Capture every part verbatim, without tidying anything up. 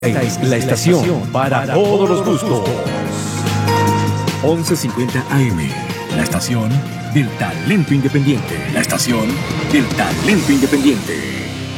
Esta es la estación para todos los gustos. once cincuenta A M, la estación del talento independiente. La estación del talento independiente.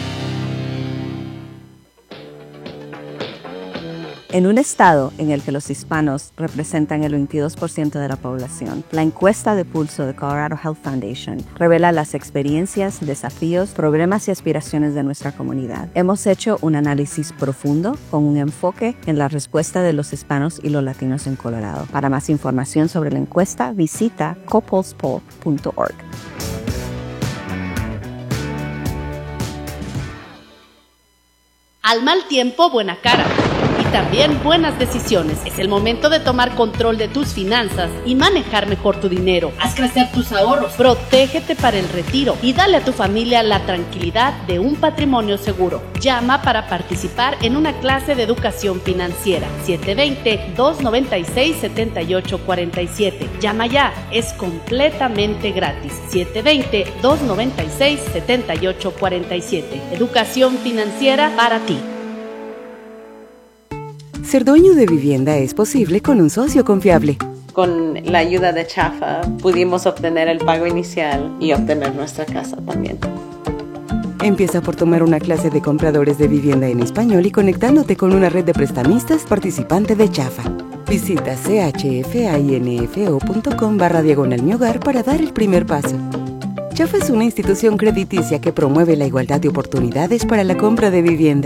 En un estado en el que los hispanos representan el veintidós por ciento de la población, la encuesta de pulso de Colorado Health Foundation revela las experiencias, desafíos, problemas y aspiraciones de nuestra comunidad. Hemos hecho un análisis profundo con un enfoque en la respuesta de los hispanos y los latinos en Colorado. Para más información sobre la encuesta, visita copulse poll punto org. Al mal tiempo, buena cara. También buenas decisiones. Es el momento de tomar control de tus finanzas y manejar mejor tu dinero. Haz crecer tus ahorros, protégete para el retiro y dale a tu familia la tranquilidad de un patrimonio seguro. Llama para participar en una clase de educación financiera. siete dos cero, dos nueve seis, siete ocho cuatro siete. Llama ya, es completamente gratis. siete dos cero, dos nueve seis, siete ocho cuatro siete. Educación financiera para ti. Ser dueño de vivienda es posible con un socio confiable. Con la ayuda de Chafa pudimos obtener el pago inicial y obtener nuestra casa también. Empieza por tomar una clase de compradores de vivienda en español y conectándote con una red de prestamistas participante de Chafa. Visita chfainfo.com barra diagonal mi hogar para dar el primer paso. Chafa es una institución crediticia que promueve la igualdad de oportunidades para la compra de vivienda.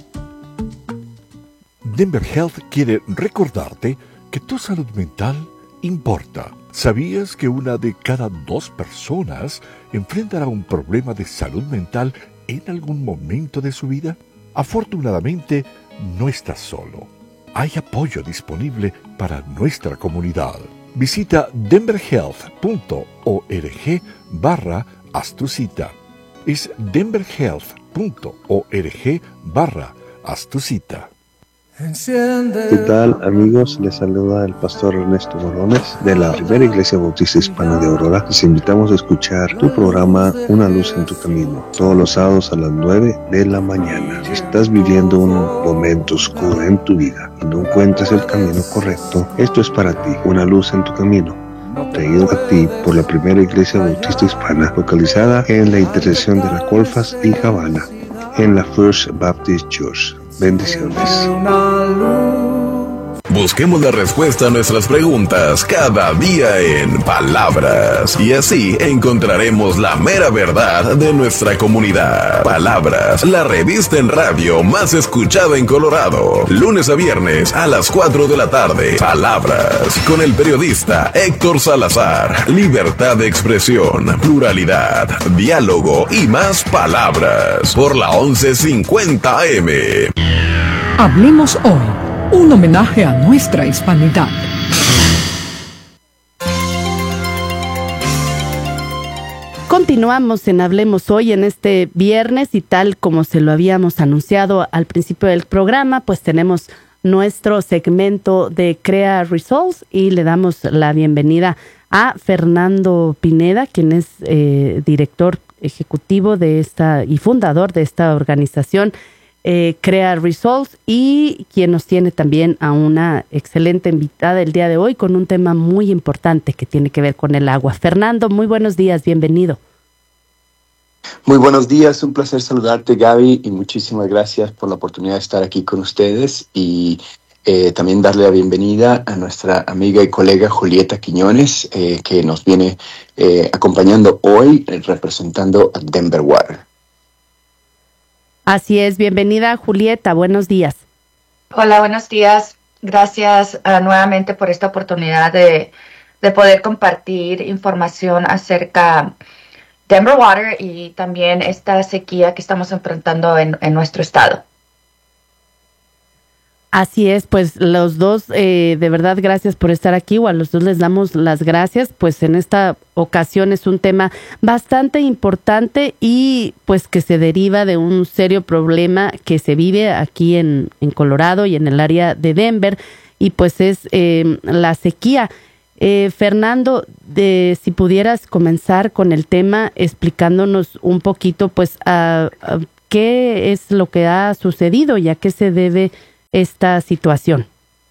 Denver Health quiere recordarte que tu salud mental importa. ¿Sabías que una de cada dos personas enfrentará un problema de salud mental en algún momento de su vida? Afortunadamente, no estás solo. Hay apoyo disponible para nuestra comunidad. Visita denverhealth.org barra haz tu cita. Es denverhealth.org barra haz tu cita. ¿Qué tal, amigos? Les saluda el pastor Ernesto Bolones de la Primera Iglesia Bautista Hispana de Aurora. Les invitamos a escuchar tu programa Una Luz en tu Camino, todos los sábados a las nueve de la mañana. Si estás viviendo un momento oscuro en tu vida y no encuentras el camino correcto, esto es para ti, Una Luz en tu Camino, traído a ti por la Primera Iglesia Bautista Hispana, localizada en la intersección de la Colfax y Havana, en la First Baptist Church. Bendiciones. Busquemos la respuesta a nuestras preguntas cada día en Palabras, y así encontraremos la mera verdad de nuestra comunidad. Palabras, la revista en radio más escuchada en Colorado, lunes a viernes a las cuatro de la tarde. Palabras, con el periodista Héctor Salazar. Libertad de expresión, pluralidad, diálogo y más palabras, por la once cincuenta A M. Hablemos hoy, un homenaje a nuestra hispanidad. Continuamos en Hablemos Hoy en este viernes y tal como se lo habíamos anunciado al principio del programa, pues tenemos nuestro segmento de Crea Results y le damos la bienvenida a Fernando Pineda, quien es eh, director ejecutivo de esta y fundador de esta organización Eh, Crea Results, y quien nos tiene también a una excelente invitada el día de hoy con un tema muy importante que tiene que ver con el agua. Fernando, muy buenos días, bienvenido. Muy buenos días, un placer saludarte, Gaby, y muchísimas gracias por la oportunidad de estar aquí con ustedes y eh, también darle la bienvenida a nuestra amiga y colega Julieta Quiñones, eh, que nos viene eh, acompañando hoy eh, representando a Denver Water. Así es, bienvenida Julieta, buenos días. Hola, buenos días. Gracias uh, nuevamente por esta oportunidad de, de poder compartir información acerca de Denver Water y también esta sequía que estamos enfrentando en, en nuestro estado. Así es, pues los dos, eh, de verdad, gracias por estar aquí, o a los dos les damos las gracias, pues en esta ocasión es un tema bastante importante y pues que se deriva de un serio problema que se vive aquí en, en Colorado y en el área de Denver, y pues es eh, la sequía. Eh, Fernando, de, si pudieras comenzar con el tema explicándonos un poquito, pues, a, a qué es lo que ha sucedido y a qué se debe esta situación?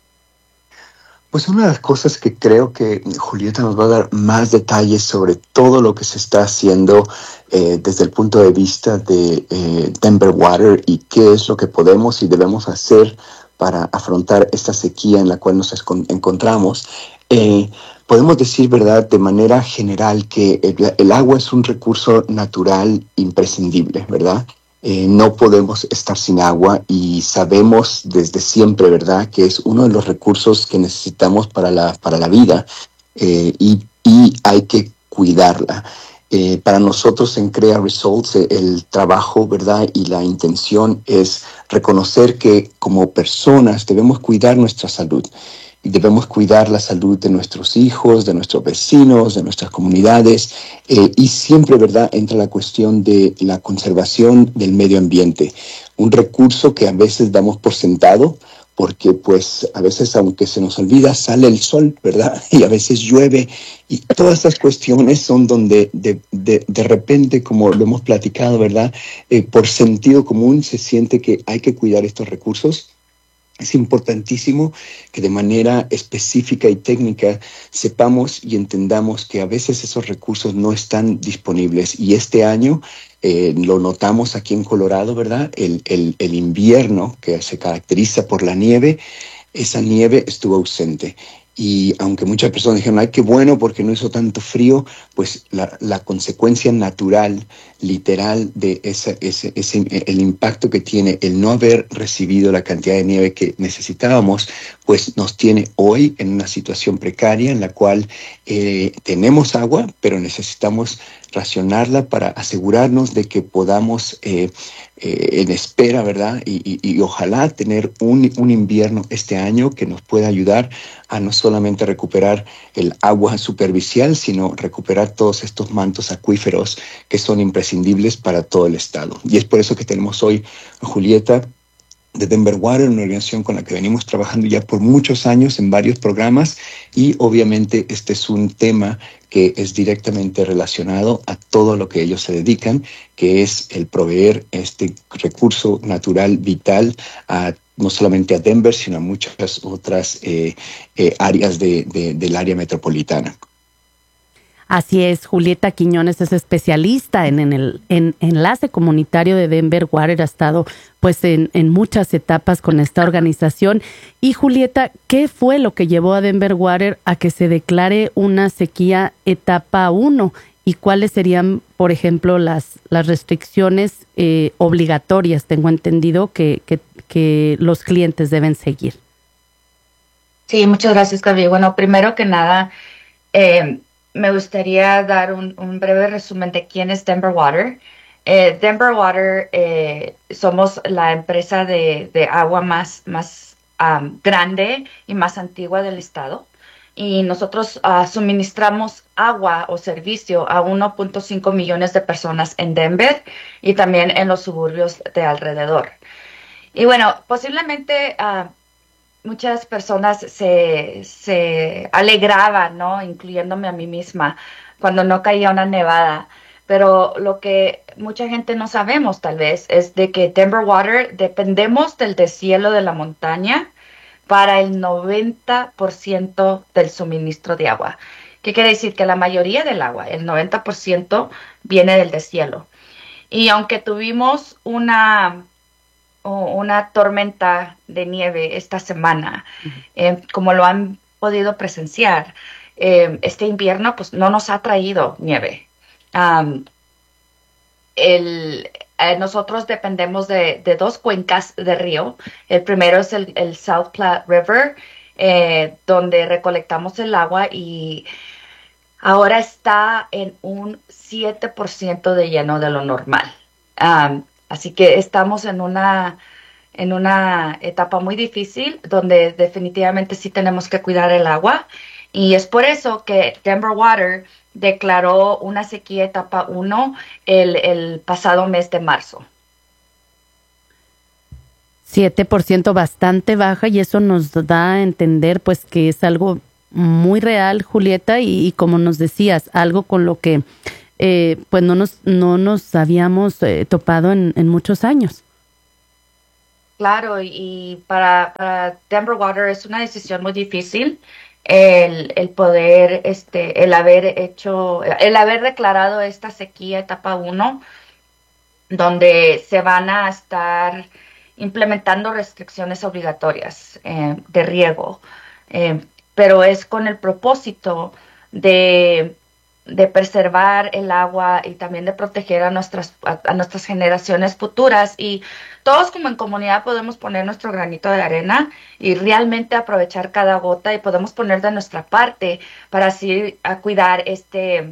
Pues una de las cosas que creo que Julieta nos va a dar más detalles sobre todo lo que se está haciendo eh, desde el punto de vista de eh, Denver Water y qué es lo que podemos y debemos hacer para afrontar esta sequía en la cual nos encontramos. Eh, podemos decir, ¿verdad?, de manera general que el, el agua es un recurso natural imprescindible, ¿verdad? Eh, no podemos estar sin agua y sabemos desde siempre, ¿verdad?, que es uno de los recursos que necesitamos para la, para la vida eh, y, y hay que cuidarla. Eh, para nosotros en Crea Results eh, el trabajo, ¿verdad?, y la intención es reconocer que como personas debemos cuidar nuestra salud. Y debemos cuidar la salud de nuestros hijos, de nuestros vecinos, de nuestras comunidades. Eh, y siempre, ¿verdad?, entra la cuestión de la conservación del medio ambiente. Un recurso que a veces damos por sentado, porque pues a veces, aunque se nos olvida, sale el sol, ¿verdad? Y a veces llueve. Y todas estas cuestiones son donde de, de, de repente, como lo hemos platicado, ¿verdad?, eh, por sentido común se siente que hay que cuidar estos recursos. Es importantísimo que de manera específica y técnica sepamos y entendamos que a veces esos recursos no están disponibles. Y este año eh, lo notamos aquí en Colorado, ¿verdad? El, el, el invierno que se caracteriza por la nieve, esa nieve estuvo ausente. Y aunque muchas personas dijeron, ay, qué bueno porque no hizo tanto frío, pues la, la consecuencia natural, literal de ese, ese, ese, el impacto que tiene el no haber recibido la cantidad de nieve que necesitábamos, pues nos tiene hoy en una situación precaria en la cual eh, tenemos agua, pero necesitamos racionarla para asegurarnos de que podamos eh, eh, en espera, ¿verdad? Y, y, y ojalá tener un, un invierno este año que nos pueda ayudar a no solamente recuperar el agua superficial, sino recuperar todos estos mantos acuíferos que son imprescindibles para todo el estado. Y es por eso que tenemos hoy a Julieta de Denver Water, una organización con la que venimos trabajando ya por muchos años en varios programas y obviamente este es un tema que es directamente relacionado a todo lo que ellos se dedican, que es el proveer este recurso natural vital a no solamente a Denver, sino a muchas otras eh, eh, áreas de, de, del área metropolitana. Así es, Julieta Quiñones es especialista en, en el en, enlace comunitario de Denver Water, ha estado pues en, en muchas etapas con esta organización. Y Julieta, ¿qué fue lo que llevó a Denver Water a que se declare una sequía etapa uno? ¿Y cuáles serían, por ejemplo, las, las restricciones eh, obligatorias, tengo entendido, que, que, que los clientes deben seguir? Sí, muchas gracias, Gaby. Bueno, primero que nada, eh, me gustaría dar un, un breve resumen de quién es Denver Water. Eh, Denver Water eh, somos la empresa de, de agua más, más um, grande y más antigua del estado. Y nosotros uh, suministramos agua o servicio a uno punto cinco millones de personas en Denver y también en los suburbios de alrededor. Y bueno, posiblemente uh, muchas personas se, se alegraban, ¿no?, incluyéndome a mí misma, cuando no caía una nevada. Pero lo que mucha gente no sabemos, tal vez, es de que Denver Water dependemos del deshielo de la montaña para el noventa por ciento del suministro de agua. ¿Qué quiere decir? Que la mayoría del agua, el noventa por ciento, viene del deshielo. Y aunque tuvimos una, una tormenta de nieve esta semana, uh-huh. eh, como lo han podido presenciar, eh, este invierno pues no nos ha traído nieve. Um, el... Eh, nosotros dependemos de, de dos cuencas de río. El primero es el, el South Platte River, eh, donde recolectamos el agua y ahora está en un siete por ciento de lleno de lo normal. Um, así que estamos en una, en una etapa muy difícil donde definitivamente sí tenemos que cuidar el agua. Y es por eso que Denver Water declaró una sequía etapa uno el, el pasado mes de marzo. siete por ciento bastante baja y eso nos da a entender pues que es algo muy real, Julieta, y, y como nos decías, algo con lo que eh, pues no nos, no nos habíamos eh, topado en, en muchos años. claro, y para, para Denver Water es una decisión muy difícil el, el poder, este, el haber hecho, el haber declarado esta sequía etapa uno, donde se van a estar implementando restricciones obligatorias eh, de riego, eh, pero es con el propósito de, de preservar el agua y también de proteger a nuestras, a, a nuestras generaciones futuras. Y todos como en comunidad podemos poner nuestro granito de arena y realmente aprovechar cada gota, y podemos poner de nuestra parte para así a cuidar este,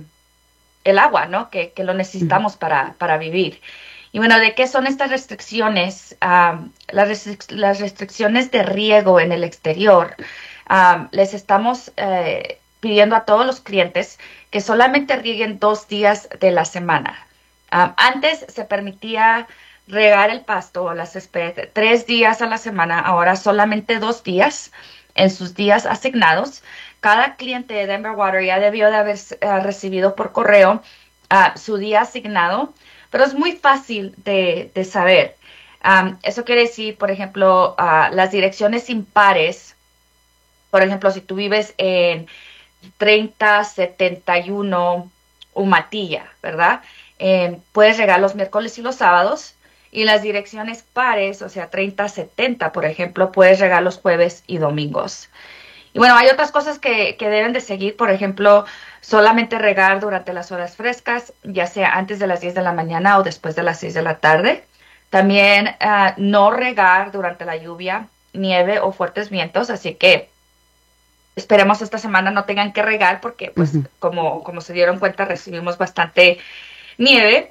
el agua, ¿no? Que, que lo necesitamos para, para vivir. Y bueno, ¿de qué son estas restricciones? Um, las, restric las restricciones de riego en el exterior. Um, les estamos eh, pidiendo a todos los clientes que solamente rieguen dos días de la semana. Um, antes se permitía regar el pasto o la césped tres días a la semana, ahora solamente dos días en sus días asignados. Cada cliente de Denver Water ya debió de haber uh, recibido por correo uh, su día asignado, pero es muy fácil de, de saber. Um, eso quiere decir, por ejemplo, uh, las direcciones impares. Por ejemplo, si tú vives en treinta setenta y uno Umatilla, ¿verdad? Eh, puedes regar los miércoles y los sábados. Y las direcciones pares, o sea, treinta setenta, por ejemplo, puedes regar los jueves y domingos. Y bueno, hay otras cosas que, que deben de seguir. Por ejemplo, solamente regar durante las horas frescas, ya sea antes de las diez de la mañana o después de las seis de la tarde. También uh, no regar durante la lluvia, nieve o fuertes vientos. Así que esperemos esta semana no tengan que regar porque, pues, uh-huh. como, como se dieron cuenta, recibimos bastante nieve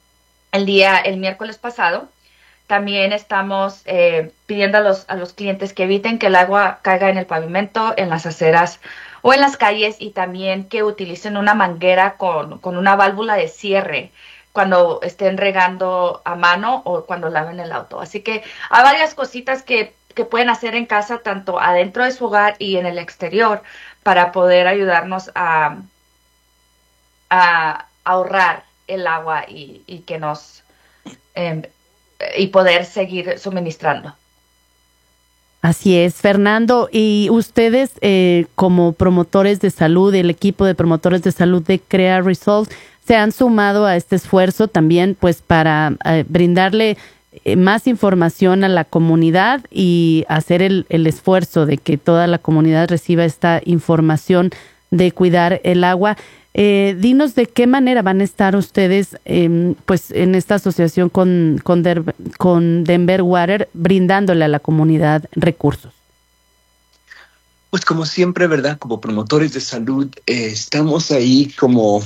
el día, el miércoles pasado. También estamos eh, pidiendo a los, a los clientes que eviten que el agua caiga en el pavimento, en las aceras o en las calles, y también que utilicen una manguera con, con una válvula de cierre cuando estén regando a mano o cuando laven el auto. Así que hay varias cositas que, que pueden hacer en casa, tanto adentro de su hogar y en el exterior, para poder ayudarnos a, a ahorrar el agua y, y que nos... Eh, y poder seguir suministrando. Así es, Fernando. Y ustedes, eh, como promotores de salud, el equipo de promotores de salud de Crea Resolve, se han sumado a este esfuerzo también, pues, para eh, brindarle eh, más información a la comunidad y hacer el, el esfuerzo de que toda la comunidad reciba esta información de cuidar el agua. Eh, dinos de qué manera van a estar ustedes eh, pues en esta asociación con, con, Der, con Denver Water, brindándole a la comunidad recursos. Pues como siempre, ¿verdad? Como promotores de salud, eh, estamos ahí como,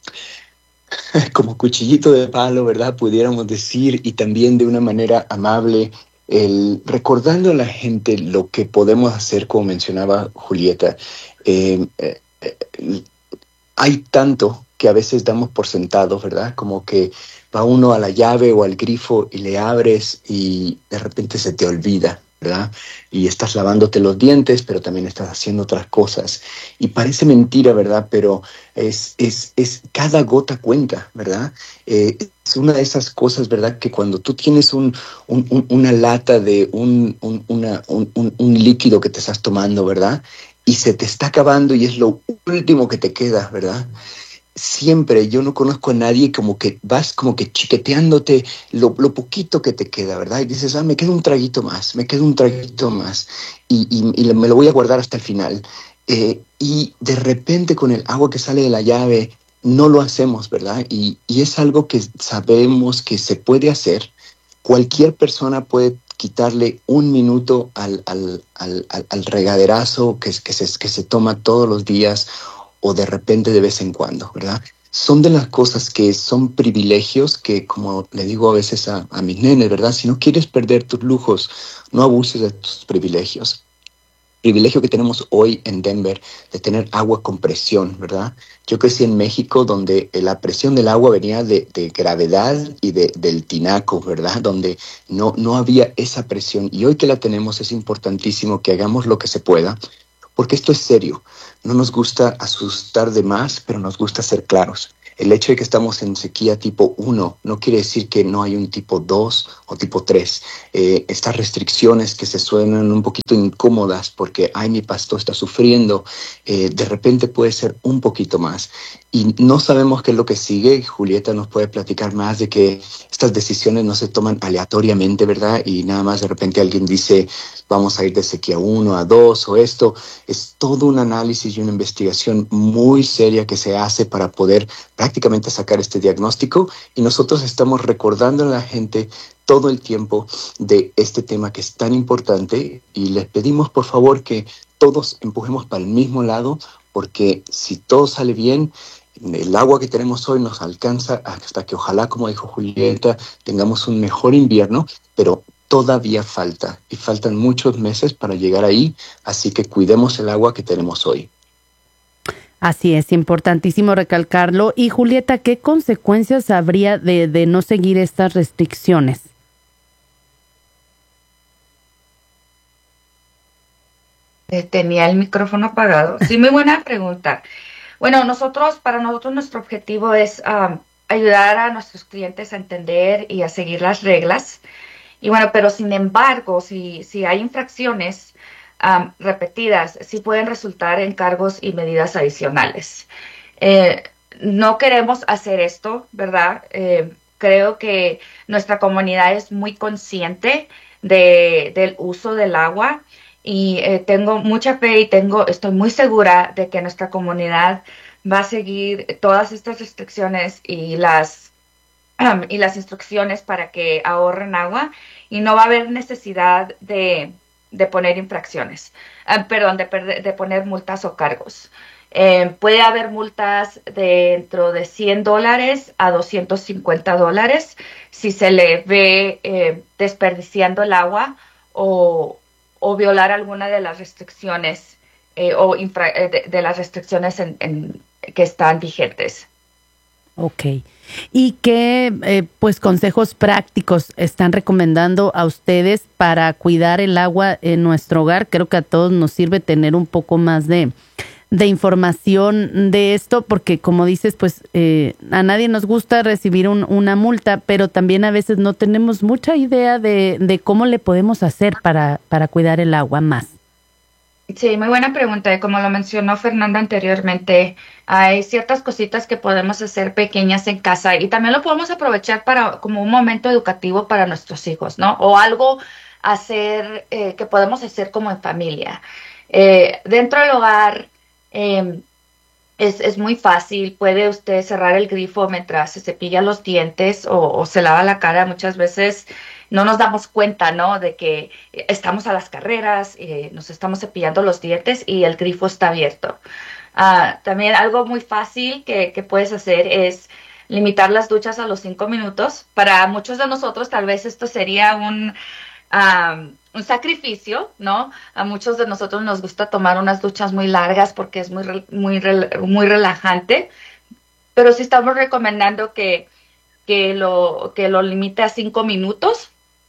como cuchillito de palo, ¿verdad? Pudiéramos decir, y también de una manera amable, el, recordando a la gente lo que podemos hacer, como mencionaba Julieta. Eh, eh, eh, Hay tanto que a veces damos por sentado, ¿verdad? Como que va uno a la llave o al grifo y le abres y de repente se te olvida, ¿verdad? Y estás lavándote los dientes, pero también estás haciendo otras cosas. Y parece mentira, ¿verdad? Pero es, es, es cada gota cuenta, ¿verdad? Eh, es una de esas cosas, ¿verdad? Que cuando tú tienes un, un, un, una lata de un, un, una, un, un, un líquido que te estás tomando, ¿verdad? Y se te está acabando y es lo último que te queda, ¿verdad? Siempre, yo no conozco a nadie como que vas como que chiqueteándote lo, lo poquito que te queda, ¿verdad? Y dices, ah, me queda un traguito más, me queda un traguito más y, y, y me lo voy a guardar hasta el final. Eh, y de repente con el agua que sale de la llave no lo hacemos, ¿verdad? Y, y es algo que sabemos que se puede hacer. Cualquier persona puede quitarle un minuto al, al, al, al regaderazo que, que, se, que se toma todos los días o de repente de vez en cuando, ¿verdad? Son de las cosas que son privilegios que, como le digo a veces a, a mis nenes, ¿verdad? Si no quieres perder tus lujos, no abuses de tus privilegios. Privilegio que tenemos hoy en Denver de tener agua con presión, ¿verdad? Yo crecí en México donde la presión del agua venía de, de gravedad y de, del tinaco, ¿verdad? Donde no, no había esa presión. Y hoy que la tenemos es importantísimo que hagamos lo que se pueda, porque esto es serio. No nos gusta asustar de más, pero nos gusta ser claros. El hecho de que estamos en sequía tipo uno no quiere decir que no hay un tipo dos o tipo tres. Eh, estas restricciones que se suenan un poquito incómodas porque, ay, mi pastor está sufriendo, eh, de repente puede ser un poquito más. Y no sabemos qué es lo que sigue. Julieta nos puede platicar más de que estas decisiones no se toman aleatoriamente, ¿verdad? Y nada más de repente alguien dice, vamos a ir de sequía uno a dos o esto. Es todo un análisis y una investigación muy seria que se hace para poder prácticamente sacar este diagnóstico. Y nosotros estamos recordando a la gente todo el tiempo de este tema que es tan importante. Y les pedimos, por favor, que todos empujemos para el mismo lado, porque si todo sale bien, el agua que tenemos hoy nos alcanza hasta que ojalá, como dijo Julieta, tengamos un mejor invierno, pero todavía falta y faltan muchos meses para llegar ahí, así que cuidemos el agua que tenemos hoy. Así es, importantísimo recalcarlo. Y Julieta, ¿qué consecuencias habría de, de no seguir estas restricciones? Tenía el micrófono apagado. Sí, muy buena pregunta. Bueno, nosotros, para nosotros nuestro objetivo es um, ayudar a nuestros clientes a entender y a seguir las reglas. Y bueno, pero sin embargo, si, si hay infracciones um, repetidas, sí pueden resultar en cargos y medidas adicionales. Eh, no queremos hacer esto, ¿verdad? Eh, creo que nuestra comunidad es muy consciente de, del uso del agua. Y eh, tengo mucha fe y tengo, estoy muy segura de que nuestra comunidad va a seguir todas estas restricciones y las, um, y las instrucciones para que ahorren agua y no va a haber necesidad de, de poner infracciones, uh, perdón, de, de poner multas o cargos. Eh, puede haber multas dentro de cien dólares a doscientos cincuenta dólares si se le ve eh, desperdiciando el agua o o violar alguna de las restricciones eh, o infra, eh, de, de las restricciones en, en, que están vigentes. Ok. ¿Y qué eh, pues consejos prácticos están recomendando a ustedes para cuidar el agua en nuestro hogar? Creo que a todos nos sirve tener un poco más de, de información de esto, porque como dices, pues eh, a nadie nos gusta recibir un, una multa, pero también a veces no tenemos mucha idea de, de cómo le podemos hacer para, para cuidar el agua más. Sí, muy buena pregunta. Como lo mencionó Fernanda anteriormente, hay ciertas cositas que podemos hacer pequeñas en casa y también lo podemos aprovechar para como un momento educativo para nuestros hijos, ¿no? O algo hacer eh, que podemos hacer como en familia. Eh, dentro del hogar, Eh, es, es muy fácil, puede usted cerrar el grifo mientras se cepilla los dientes o, o se lava la cara. Muchas veces no nos damos cuenta, ¿no?, de que estamos a las carreras, eh, nos estamos cepillando los dientes y el grifo está abierto. Uh, también algo muy fácil que, que puedes hacer es limitar las duchas a los cinco minutos. Para muchos de nosotros tal vez esto sería un... Um, un sacrificio, ¿no? A muchos de nosotros nos gusta tomar unas duchas muy largas porque es muy, muy, muy relajante, pero sí estamos recomendando que, que, lo, que lo limite a cinco minutos.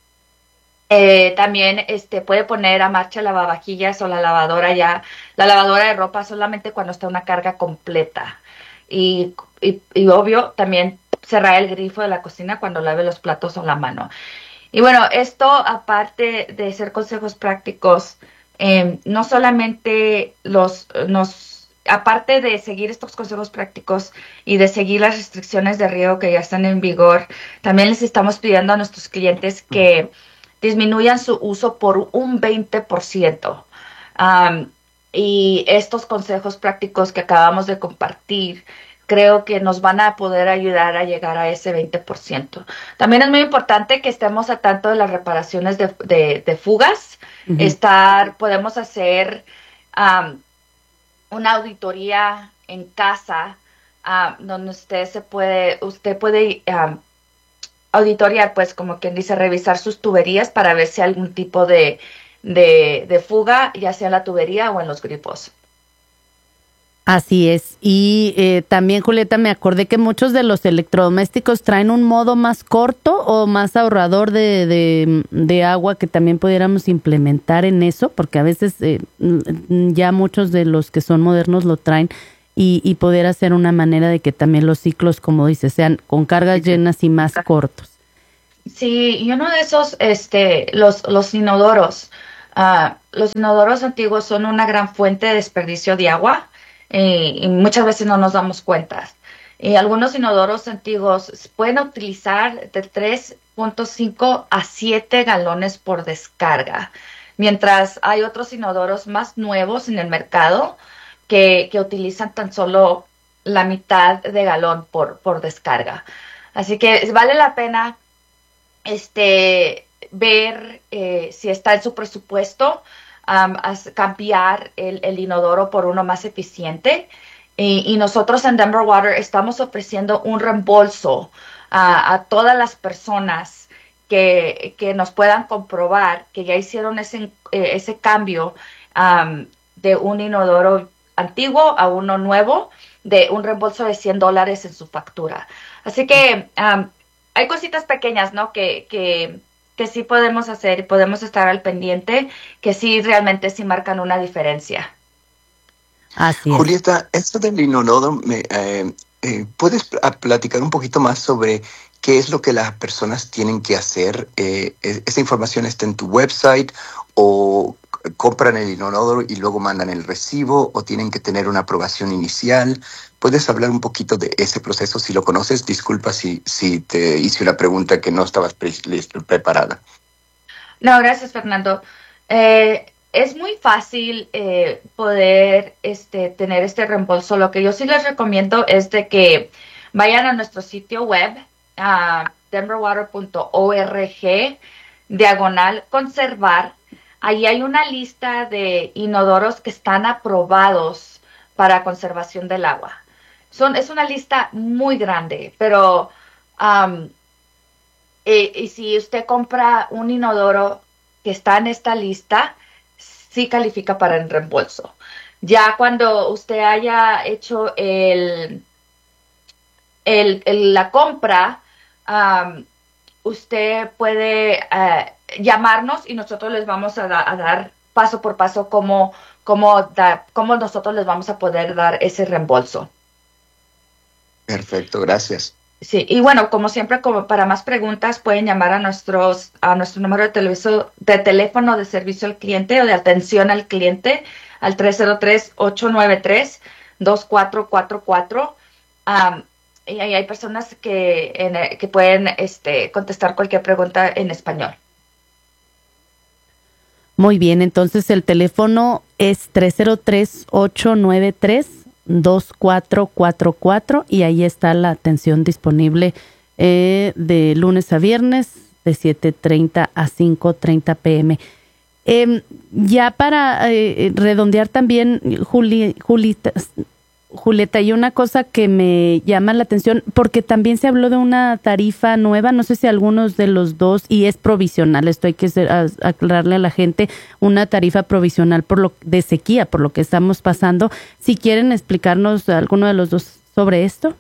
Eh, también este, puede poner a marcha lavavajillas o la lavadora ya, la lavadora de ropa solamente cuando está una carga completa. Y, y, y obvio, también cerrar el grifo de la cocina cuando lave los platos o la mano. Y bueno, esto aparte de ser consejos prácticos, eh, no solamente los, nos, aparte de seguir estos consejos prácticos y de seguir las restricciones de riego que ya están en vigor, también les estamos pidiendo a nuestros clientes que disminuyan su uso por un veinte por ciento. Um, y estos consejos prácticos que acabamos de compartir, creo que nos van a poder ayudar a llegar a ese veinte por ciento. También es muy importante que estemos a tanto de las reparaciones de, de, de fugas. Uh-huh. Estar, podemos hacer um, una auditoría en casa um, donde usted se puede, usted puede um, auditoriar, pues como quien dice, revisar sus tuberías para ver si hay algún tipo de, de, de fuga, ya sea en la tubería o en los grifos. Así es. Y eh, también, Julieta, me acordé que muchos de los electrodomésticos traen un modo más corto o más ahorrador de, de, de agua que también pudiéramos implementar en eso, porque a veces eh, ya muchos de los que son modernos lo traen y, y poder hacer una manera de que también los ciclos, como dices, sean con cargas llenas y más cortos. Sí, y uno de esos, este, los, los inodoros, uh, los inodoros antiguos son una gran fuente de desperdicio de agua y, y muchas veces no nos damos cuenta. Y algunos inodoros antiguos pueden utilizar de tres punto cinco a siete galones por descarga, mientras hay otros inodoros más nuevos en el mercado que, que utilizan tan solo la mitad de galón por, por descarga. Así que vale la pena este, ver eh, si está en su presupuesto, um, cambiar el, el inodoro por uno más eficiente. Y, y nosotros en Denver Water estamos ofreciendo un reembolso a, a todas las personas que, que nos puedan comprobar que ya hicieron ese, eh, ese cambio um, de un inodoro antiguo a uno nuevo, de un reembolso de cien dólares en su factura. Así que um, hay cositas pequeñas, ¿no? Que, que, que sí podemos hacer y podemos estar al pendiente, que sí realmente sí marcan una diferencia. Así es. Julieta, esto del inodoro, me, eh, eh, ¿puedes platicar un poquito más sobre qué es lo que las personas tienen que hacer? Eh, ¿Esa información está en tu website o compran el inodoro y luego mandan el recibo o tienen que tener una aprobación inicial? ¿Puedes hablar un poquito de ese proceso si lo conoces? Disculpa si, si te hice una pregunta que no estabas pre preparada. No, gracias, Fernando. Eh, es muy fácil eh, poder este, tener este reembolso. Lo que yo sí les recomiendo es de que vayan a nuestro sitio web, uh, denver water punto org, diagonal conservar. Ahí hay una lista de inodoros que están aprobados para conservación del agua. Son, es una lista muy grande, pero um, y, y si usted compra un inodoro que está en esta lista, sí califica para el reembolso. Ya cuando usted haya hecho el, el, el la compra, um, usted puede uh, llamarnos y nosotros les vamos a, da, a dar paso por paso cómo, cómo, da, cómo nosotros les vamos a poder dar ese reembolso. Perfecto, gracias. Sí, y bueno, como siempre, como para más preguntas, pueden llamar a nuestros a nuestro número de, televiso, de teléfono de servicio al cliente o de atención al cliente al tres cero tres, ocho nueve tres, dos cuatro cuatro cuatro. Um, y ahí hay personas que, en, que pueden este, contestar cualquier pregunta en español. Muy bien, entonces el teléfono es tres cero tres, ocho nueve tres, dos cuatro cuatro cuatro y ahí está la atención disponible eh, de lunes a viernes de siete treinta a cinco treinta pm. Eh, ya para eh, redondear también, Juli, Julita, Julieta, hay una cosa que me llama la atención porque también se habló de una tarifa nueva, no sé si algunos de los dos, y es provisional, esto hay que aclararle a la gente, una tarifa provisional por lo de sequía, por lo que estamos pasando. Si quieren explicarnos alguno de los dos sobre esto.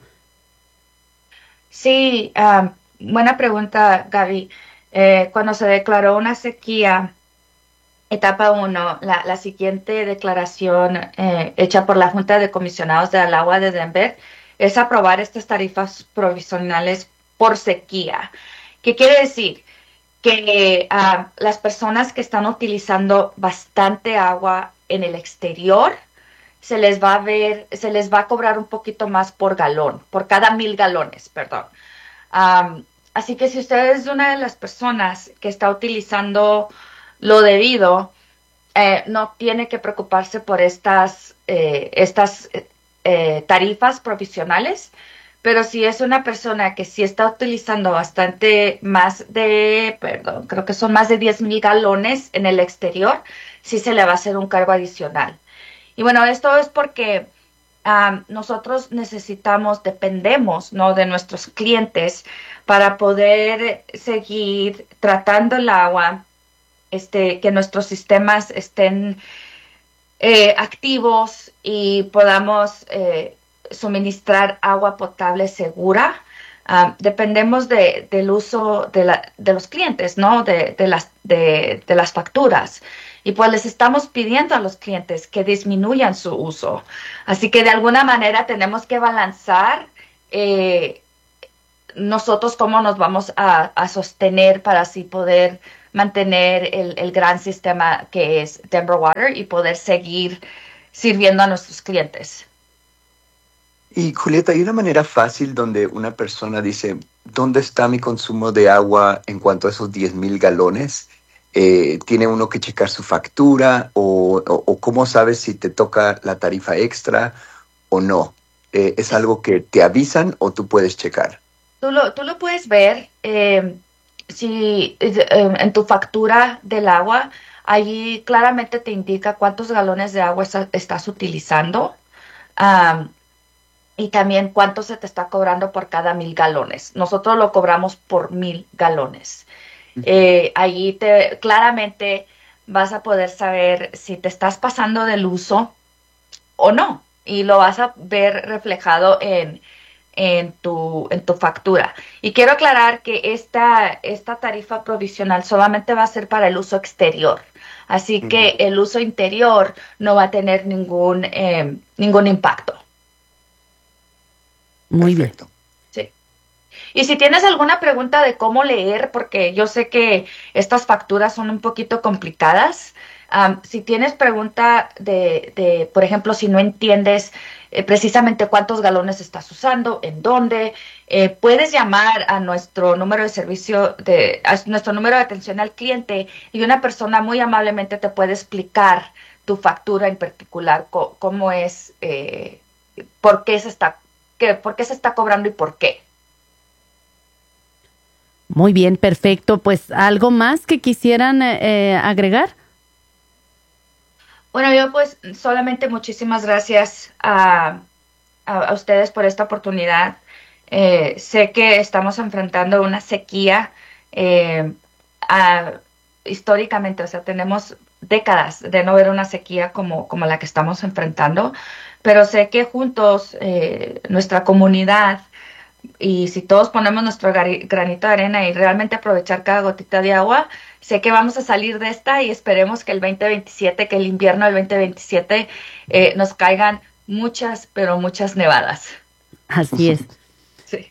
Sí, um, buena pregunta, Gaby. Eh, cuando se declaró una sequía, etapa uno, la, la siguiente declaración eh, hecha por la Junta de Comisionados del Agua de Denver es aprobar estas tarifas provisionales por sequía. ¿Qué quiere decir? Que uh, las personas que están utilizando bastante agua en el exterior, se les va a ver, se les va a cobrar un poquito más por galón, por cada mil galones, perdón. Um, así que si usted es una de las personas que está utilizando lo debido, eh, no tiene que preocuparse por estas, eh, estas eh, tarifas provisionales, pero si es una persona que sí está utilizando bastante más de, perdón, creo que son más de diez mil galones en el exterior, sí se le va a hacer un cargo adicional. Y bueno, esto es porque um, nosotros necesitamos, dependemos, ¿no?, de nuestros clientes para poder seguir tratando el agua, Este, que nuestros sistemas estén eh, activos y podamos eh, suministrar agua potable segura Um, dependemos de, del uso de, la, de los clientes, ¿no? De, de, las, de, de las facturas. Y pues les estamos pidiendo a los clientes que disminuyan su uso. Así que de alguna manera tenemos que balancear eh, nosotros cómo nos vamos a, a sostener para así poder mantener el, el gran sistema que es Denver Water y poder seguir sirviendo a nuestros clientes. Y Julieta, ¿hay una manera fácil donde una persona dice, ¿dónde está mi consumo de agua en cuanto a esos diez mil galones? Eh, ¿Tiene uno que checar su factura o, o, o cómo sabes si te toca la tarifa extra o no? Eh, ¿Es algo que te avisan o tú puedes checar? Tú lo, tú lo puedes ver eh, si eh, en tu factura del agua, allí claramente te indica cuántos galones de agua está, estás utilizando um, y también cuánto se te está cobrando por cada mil galones. Nosotros lo cobramos por mil galones. Uh-huh. Eh, allí te, claramente vas a poder saber si te estás pasando del uso o no y lo vas a ver reflejado en En tu, en tu factura. Y quiero aclarar que esta, esta tarifa provisional solamente va a ser para el uso exterior. Así uh-huh. que el uso interior no va a tener ningún, eh, ningún impacto. Muy Perfecto. bien. Sí. Y si tienes alguna pregunta de cómo leer, porque yo sé que estas facturas son un poquito complicadas, um, si tienes pregunta de, de, por ejemplo, si no entiendes Eh, precisamente cuántos galones estás usando, en dónde, eh, puedes llamar a nuestro número de servicio, de, a nuestro número de atención al cliente y una persona muy amablemente te puede explicar tu factura en particular, co cómo es, eh, por qué se está, qué, por qué se está cobrando y por qué. Muy bien, perfecto. Pues, ¿algo más que quisieran eh, agregar? Bueno, yo pues solamente muchísimas gracias a, a, a ustedes por esta oportunidad. Eh, sé que estamos enfrentando una sequía eh, a, históricamente, o sea, tenemos décadas de no ver una sequía como, como la que estamos enfrentando, pero sé que juntos, eh, nuestra comunidad, y si todos ponemos nuestro granito de arena y realmente aprovechar cada gotita de agua, sé que vamos a salir de esta y esperemos que el veinte veintisiete, que el invierno del veinte veintisiete eh, nos caigan muchas, pero muchas nevadas. Así es. Sí.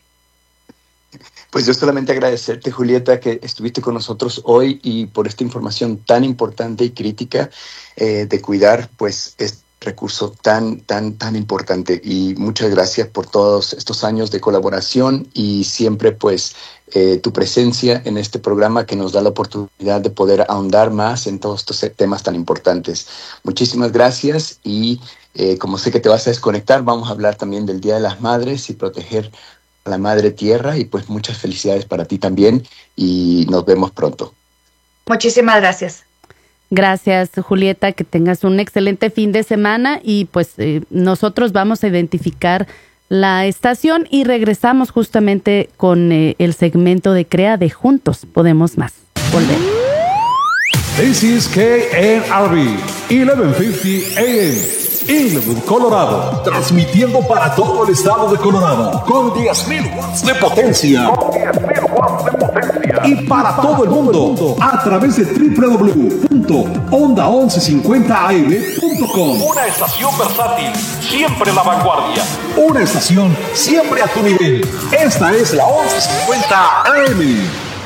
Pues yo solamente agradecerte, Julieta, que estuviste con nosotros hoy y por esta información tan importante y crítica eh, de cuidar, pues, este recurso tan, tan, tan importante. Y muchas gracias por todos estos años de colaboración y siempre, pues, eh, tu presencia en este programa que nos da la oportunidad de poder ahondar más en todos estos temas tan importantes. Muchísimas gracias y eh, como sé que te vas a desconectar, vamos a hablar también del Día de las Madres y proteger a la Madre Tierra y pues muchas felicidades para ti también y nos vemos pronto. Muchísimas gracias. Gracias, Julieta, que tengas un excelente fin de semana y pues eh, nosotros vamos a identificar la estación y regresamos justamente con eh, el segmento de CREA de Juntos Podemos Más. Volvemos. This is K N R B, eleven fifty A M. Inglewood, Colorado, transmitiendo para todo el estado de Colorado con diez mil watts de potencia. Con diez mil watts de potencia. Y para todo el mundo a través de doble u doble u doble u punto onda once cincuenta a m punto com. Una estación versátil, siempre a la vanguardia. Una estación siempre a tu nivel. Esta es la once cincuenta A M.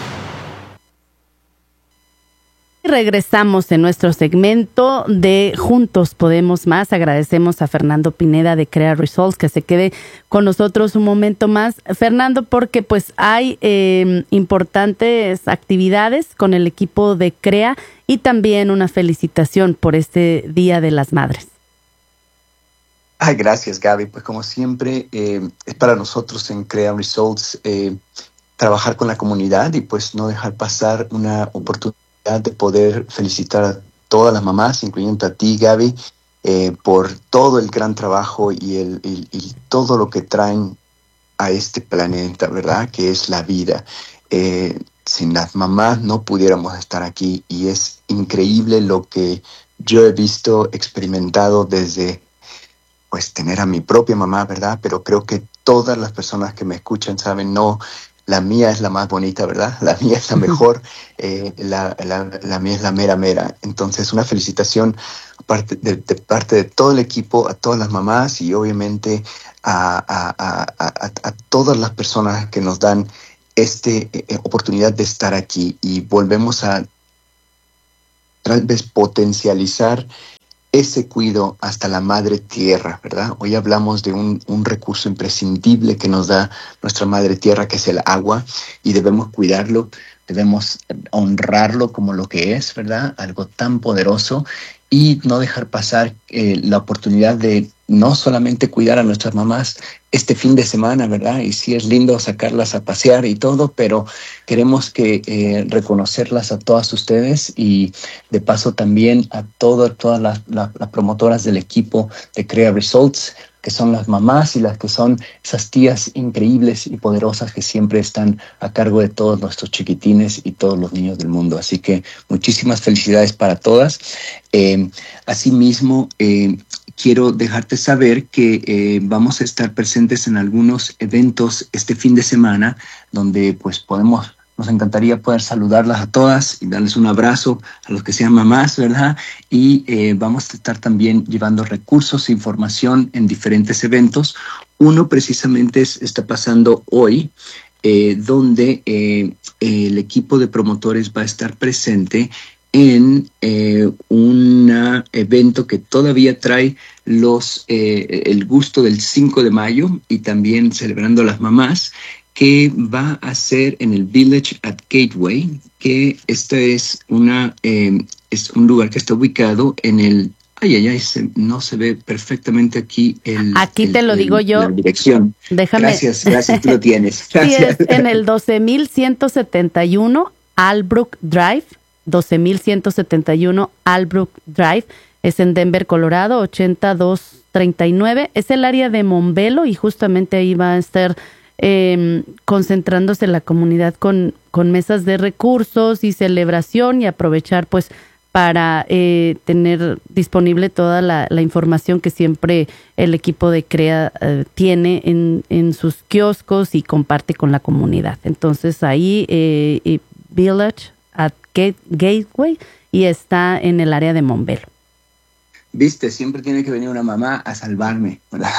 Regresamos en nuestro segmento de Juntos Podemos Más. Agradecemos a Fernando Pineda de CREA Results que se quede con nosotros un momento más. Fernando, porque pues hay eh, importantes actividades con el equipo de CREA y también una felicitación por este Día de las Madres. Ay, gracias, Gaby. Pues como siempre, eh, es para nosotros en CREA Results eh, trabajar con la comunidad y pues no dejar pasar una oportunidad de poder felicitar a todas las mamás, incluyendo a ti, Gaby, eh, por todo el gran trabajo y, el, y, y todo lo que traen a este planeta, ¿verdad? Que es la vida. Eh, sin las mamás no pudiéramos estar aquí y es increíble lo que yo he visto, experimentado desde, pues, tener a mi propia mamá, ¿verdad? Pero creo que todas las personas que me escuchan saben, no, la mía es la más bonita, ¿verdad? La mía es la mejor, eh, la, la, la mía es la mera mera. Entonces, una felicitación parte de, de parte de todo el equipo, a todas las mamás y obviamente a, a, a, a, a todas las personas que nos dan esta eh, oportunidad de estar aquí, y volvemos a tal vez potencializar ese cuidado hasta la madre tierra, ¿verdad? Hoy hablamos de un, un recurso imprescindible que nos da nuestra madre tierra, que es el agua, y debemos cuidarlo, debemos honrarlo como lo que es, ¿verdad? Algo tan poderoso, y no dejar pasar eh, la oportunidad de no solamente cuidar a nuestras mamás este fin de semana, ¿verdad? Y sí es lindo sacarlas a pasear y todo, pero queremos que eh, reconocerlas a todas ustedes, y de paso también a todo, todas las, las, las promotoras del equipo de Crea Results, que son las mamás y las que son esas tías increíbles y poderosas que siempre están a cargo de todos nuestros chiquitines y todos los niños del mundo. Así que muchísimas felicidades para todas. Eh, asimismo, eh, quiero dejarte saber que eh, vamos a estar presentes en algunos eventos este fin de semana, donde pues podemos, nos encantaría poder saludarlas a todas y darles un abrazo a los que sean mamás, ¿verdad? Y eh, vamos a estar también llevando recursos e información en diferentes eventos. Uno precisamente es, está pasando hoy, eh, donde eh, el equipo de promotores va a estar presente en eh, un evento que todavía trae los eh, el gusto del cinco de mayo, y también celebrando a las mamás, que va a ser en el Village at Gateway, que esta es una eh, es un lugar que está ubicado en el ay ay ay se, no se ve perfectamente aquí el aquí el, te lo el, digo yo, la dirección. Déjame. Gracias, gracias, tú lo tienes. Gracias. Sí, es en el doce mil ciento setenta y uno Albrook Drive, doce mil ciento setenta y uno Albrook Drive, es en Denver, Colorado, ochenta dos treinta y nueve, es el área de Monbelo, y justamente ahí va a estar eh, concentrándose la comunidad con, con mesas de recursos y celebración, y aprovechar pues para eh, tener disponible toda la, la información que siempre el equipo de CREA eh, tiene en, en sus kioscos y comparte con la comunidad. Entonces ahí eh, Village at Gateway, y está en el área de Monbelo. Viste, siempre tiene que venir una mamá a salvarme, ¿verdad?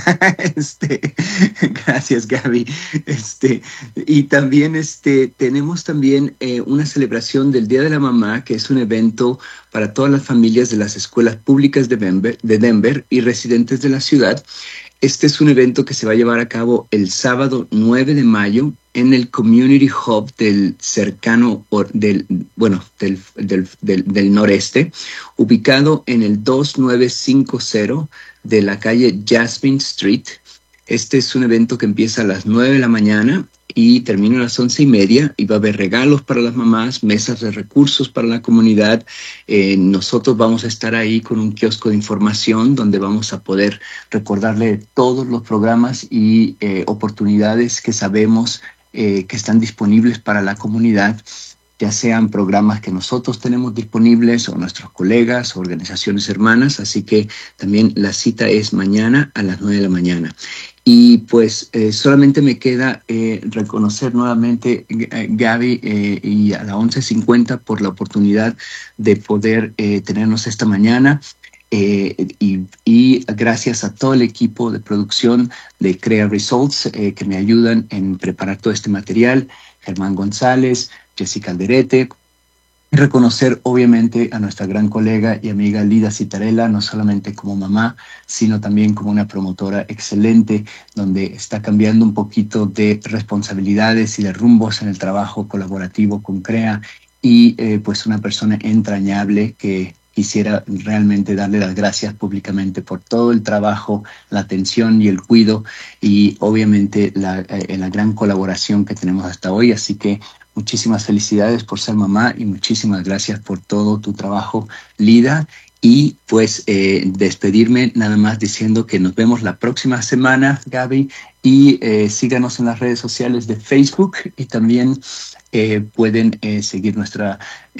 Este, gracias, Gaby. Este, y también este, tenemos también eh, una celebración del Día de la Mamá, que es un evento para todas las familias de las escuelas públicas de Denver, de Denver y residentes de la ciudad. Este es un evento que se va a llevar a cabo el sábado nueve de mayo en el Community Hub del cercano, del, bueno, del, del, del, del noreste, ubicado en el dos nueve cinco cero de la calle Jasmine Street. Este es un evento que empieza a las nueve de la mañana y termina a las once y media, y va a haber regalos para las mamás, mesas de recursos para la comunidad. Eh, nosotros vamos a estar ahí con un kiosco de información donde vamos a poder recordarle todos los programas y eh, oportunidades que sabemos eh, que están disponibles para la comunidad, ya sean programas que nosotros tenemos disponibles o nuestros colegas o organizaciones hermanas. Así que también la cita es mañana a las nueve de la mañana. Y pues eh, solamente me queda eh, reconocer nuevamente, eh, Gaby, eh, y a la once cincuenta por la oportunidad de poder eh, tenernos esta mañana. Eh, y, y gracias a todo el equipo de producción de Crea Results eh, que me ayudan en preparar todo este material, Germán González, Jessica Alderete. Reconocer obviamente a nuestra gran colega y amiga Lida Citarella, no solamente como mamá, sino también como una promotora excelente, donde está cambiando un poquito de responsabilidades y de rumbos en el trabajo colaborativo con CREA, y eh, pues una persona entrañable que quisiera realmente darle las gracias públicamente por todo el trabajo, la atención y el cuidado, y obviamente la, eh, la gran colaboración que tenemos hasta hoy. Así que muchísimas felicidades por ser mamá y muchísimas gracias por todo tu trabajo, Lida. Y pues eh, despedirme nada más diciendo que nos vemos la próxima semana, Gaby, y eh, síganos en las redes sociales de Facebook, y también eh, pueden eh, seguir nuestra,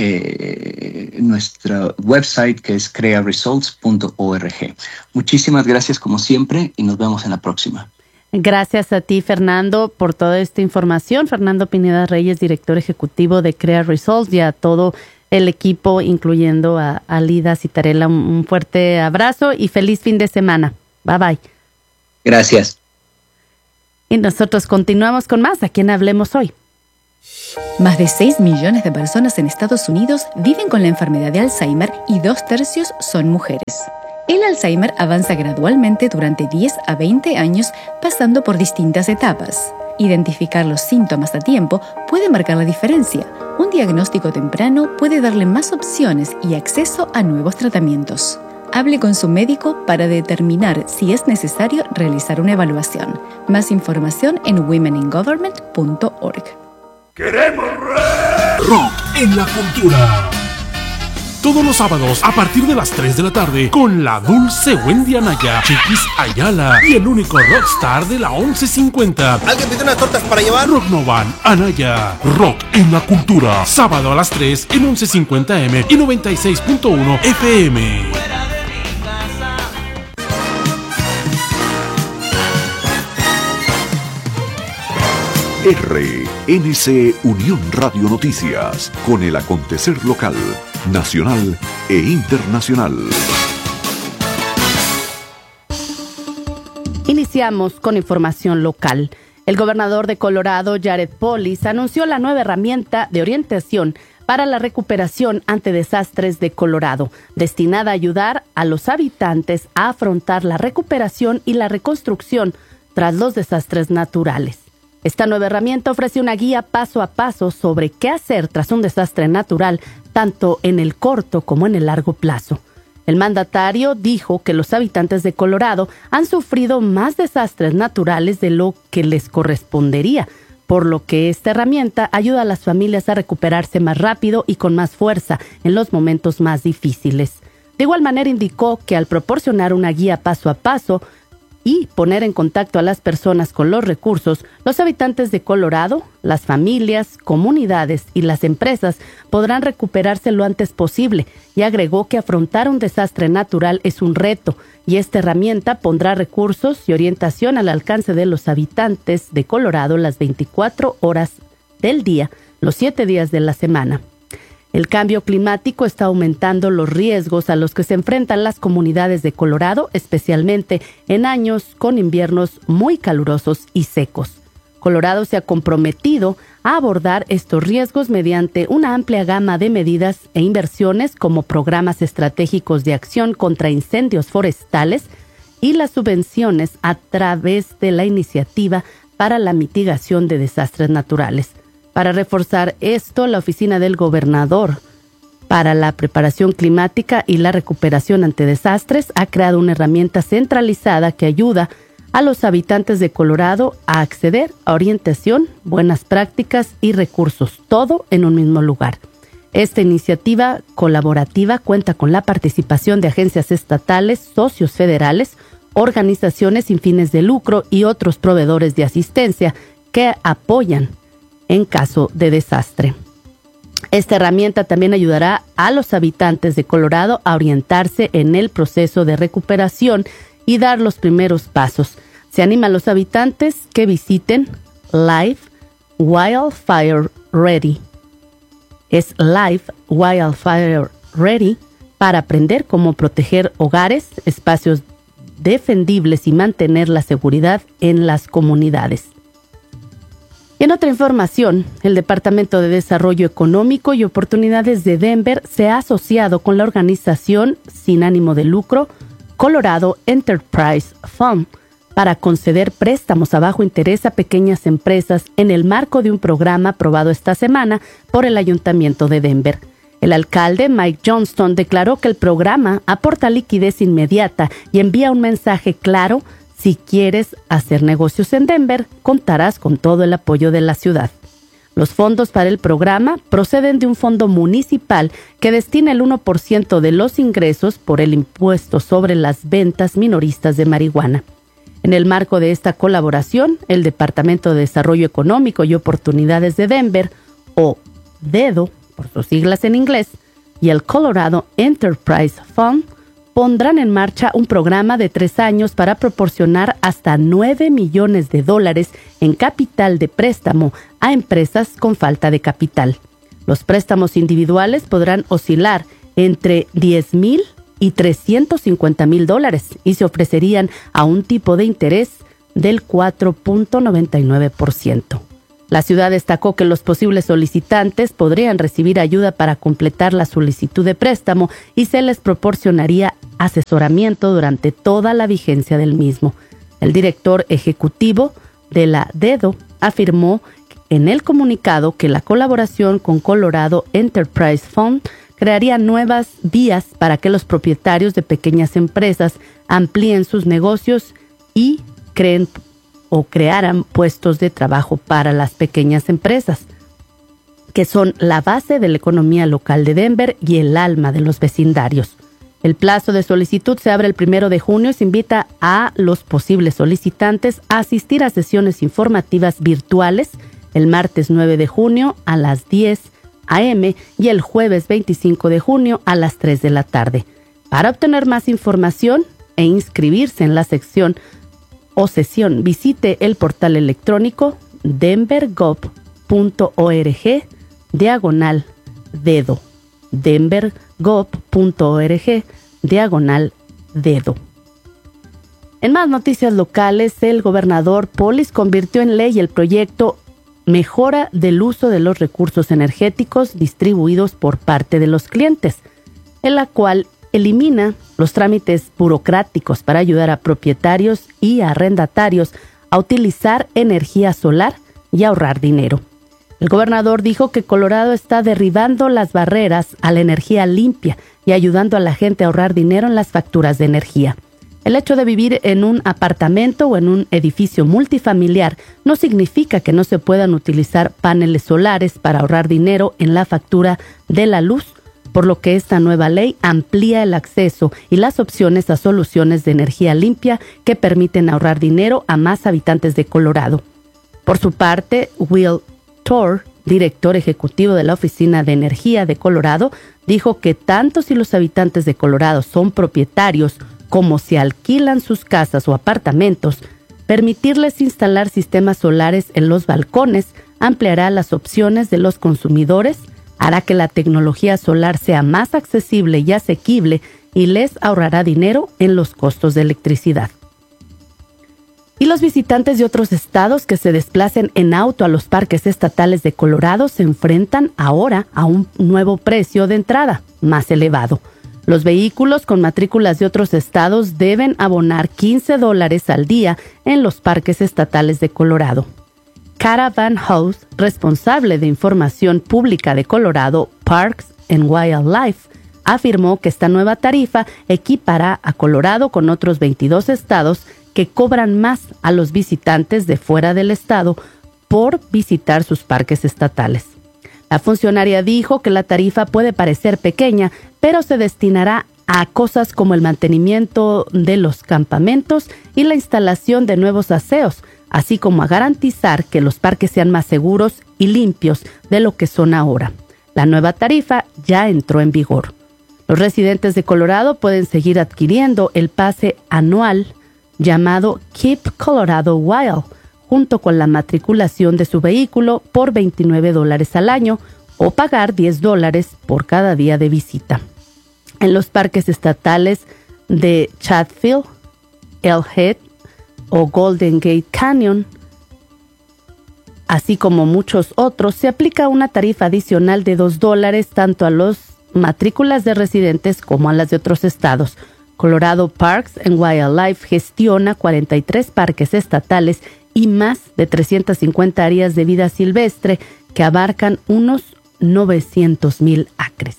eh, nuestra website, que es crea results punto org. Muchísimas gracias como siempre, y nos vemos en la próxima. Gracias a ti, Fernando, por toda esta información. Fernando Pineda Reyes, director ejecutivo de Crea Results, y a todo el equipo, incluyendo a, a Lida Citarella. Un, un fuerte abrazo y feliz fin de semana. Bye bye. Gracias. Y nosotros continuamos con más aquí en Hablemos Hoy. Más de seis millones de personas en Estados Unidos viven con la enfermedad de Alzheimer y dos tercios son mujeres. El Alzheimer avanza gradualmente durante diez a veinte años, pasando por distintas etapas. Identificar los síntomas a tiempo puede marcar la diferencia. Un diagnóstico temprano puede darle más opciones y acceso a nuevos tratamientos. Hable con su médico para determinar si es necesario realizar una evaluación. Más información en women in government punto org. ¡Queremos rock en la cultura! Todos los sábados a partir de las tres de la tarde con la dulce Wendy Anaya, Chiquis Ayala y el único rockstar de la once cincuenta. ¿Alguien pide unas tortas para llevar? Rock Novan, Anaya. Rock en la cultura. Sábado a las tres en once cincuenta eme y noventa y seis punto uno efe eme. R N C Unión Radio Noticias, con el acontecer local, nacional e internacional. Iniciamos con información local. El gobernador de Colorado, Jared Polis, anunció la nueva herramienta de orientación para la recuperación ante desastres de Colorado, destinada a ayudar a los habitantes a afrontar la recuperación y la reconstrucción tras los desastres naturales. Esta nueva herramienta ofrece una guía paso a paso sobre qué hacer tras un desastre natural, tanto en el corto como en el largo plazo. El mandatario dijo que los habitantes de Colorado han sufrido más desastres naturales de lo que les correspondería, por lo que esta herramienta ayuda a las familias a recuperarse más rápido y con más fuerza en los momentos más difíciles. De igual manera indicó que al proporcionar una guía paso a paso, y poner en contacto a las personas con los recursos, los habitantes de Colorado, las familias, comunidades y las empresas podrán recuperarse lo antes posible, y agregó que afrontar un desastre natural es un reto, y esta herramienta pondrá recursos y orientación al alcance de los habitantes de Colorado las veinticuatro horas del día, los siete días de la semana. El cambio climático está aumentando los riesgos a los que se enfrentan las comunidades de Colorado, especialmente en años con inviernos muy calurosos y secos. Colorado se ha comprometido a abordar estos riesgos mediante una amplia gama de medidas e inversiones como programas estratégicos de acción contra incendios forestales y las subvenciones a través de la Iniciativa para la Mitigación de Desastres Naturales. Para reforzar esto, la Oficina del Gobernador para la Preparación Climática y la Recuperación ante Desastres ha creado una herramienta centralizada que ayuda a los habitantes de Colorado a acceder a orientación, buenas prácticas y recursos, todo en un mismo lugar. Esta iniciativa colaborativa cuenta con la participación de agencias estatales, socios federales, organizaciones sin fines de lucro y otros proveedores de asistencia que apoyan en caso de desastre. Esta herramienta también ayudará a los habitantes de Colorado a orientarse en el proceso de recuperación y dar los primeros pasos. Se anima a los habitantes que visiten Live Wildfire Ready. Es Live Wildfire Ready para aprender cómo proteger hogares, espacios defendibles y mantener la seguridad en las comunidades. En otra información, el Departamento de Desarrollo Económico y Oportunidades de Denver se ha asociado con la organización sin ánimo de lucro Colorado Enterprise Fund para conceder préstamos a bajo interés a pequeñas empresas en el marco de un programa aprobado esta semana por el Ayuntamiento de Denver. El alcalde Mike Johnston declaró que el programa aporta liquidez inmediata y envía un mensaje claro: si quieres hacer negocios en Denver, contarás con todo el apoyo de la ciudad. Los fondos para el programa proceden de un fondo municipal que destina el uno por ciento de los ingresos por el impuesto sobre las ventas minoristas de marihuana. En el marco de esta colaboración, el Departamento de Desarrollo Económico y Oportunidades de Denver, o D E D O, por sus siglas en inglés, y el Colorado Enterprise Fund pondrán en marcha un programa de tres años para proporcionar hasta nueve millones de dólares en capital de préstamo a empresas con falta de capital. Los préstamos individuales podrán oscilar entre diez mil y trescientos cincuenta mil dólares y se ofrecerían a un tipo de interés del cuatro punto noventa y nueve por ciento. La ciudad destacó que los posibles solicitantes podrían recibir ayuda para completar la solicitud de préstamo y se les proporcionaría asesoramiento durante toda la vigencia del mismo. El director ejecutivo de la DEDO afirmó en el comunicado que la colaboración con Colorado Enterprise Fund crearía nuevas vías para que los propietarios de pequeñas empresas amplíen sus negocios y creen o crearan puestos de trabajo para las pequeñas empresas, que son la base de la economía local de Denver y el alma de los vecindarios. El plazo de solicitud se abre el primero de junio y se invita a los posibles solicitantes a asistir a sesiones informativas virtuales el martes nueve de junio a las diez a eme y el jueves veinticinco de junio a las tres de la tarde. Para obtener más información e inscribirse en la sección o sesión, visite el portal electrónico denvergov punto org diagonal dedo. denvergov punto org diagonal dedo. En más noticias locales, el gobernador Polis convirtió en ley el proyecto Mejora del uso de los recursos energéticos distribuidos por parte de los clientes, en la cual elimina los trámites burocráticos para ayudar a propietarios y arrendatarios a utilizar energía solar y ahorrar dinero. El gobernador dijo que Colorado está derribando las barreras a la energía limpia y ayudando a la gente a ahorrar dinero en las facturas de energía. El hecho de vivir en un apartamento o en un edificio multifamiliar no significa que no se puedan utilizar paneles solares para ahorrar dinero en la factura de la luz, por lo que esta nueva ley amplía el acceso y las opciones a soluciones de energía limpia que permiten ahorrar dinero a más habitantes de Colorado. Por su parte, Will Torr, director ejecutivo de la Oficina de Energía de Colorado, dijo que tanto si los habitantes de Colorado son propietarios como si alquilan sus casas o apartamentos, permitirles instalar sistemas solares en los balcones ampliará las opciones de los consumidores, hará que la tecnología solar sea más accesible y asequible y les ahorrará dinero en los costos de electricidad. Y los visitantes de otros estados que se desplacen en auto a los parques estatales de Colorado se enfrentan ahora a un nuevo precio de entrada, más elevado. Los vehículos con matrículas de otros estados deben abonar quince dólares al día en los parques estatales de Colorado. Caravan House, responsable de información pública de Colorado, Parks and Wildlife, afirmó que esta nueva tarifa equipará a Colorado con otros veintidós estados que cobran más a los visitantes de fuera del estado por visitar sus parques estatales. La funcionaria dijo que la tarifa puede parecer pequeña, pero se destinará a cosas como el mantenimiento de los campamentos y la instalación de nuevos aseos, así como a garantizar que los parques sean más seguros y limpios de lo que son ahora. La nueva tarifa ya entró en vigor. Los residentes de Colorado pueden seguir adquiriendo el pase anual llamado Keep Colorado Wild, junto con la matriculación de su vehículo por veintinueve dólares al año o pagar diez dólares por cada día de visita. En los parques estatales de Chatfield, Elkhead o Golden Gate Canyon, así como muchos otros, se aplica una tarifa adicional de dos dólares tanto a las matrículas de residentes como a las de otros estados. Colorado Parks and Wildlife gestiona cuarenta y tres parques estatales y más de trescientas cincuenta áreas de vida silvestre que abarcan unos novecientos mil acres.